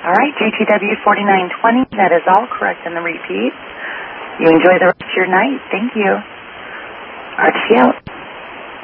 All right, JTW 4920, that is all correct in the repeat. You enjoy the rest of your night. Thank you. RTC out.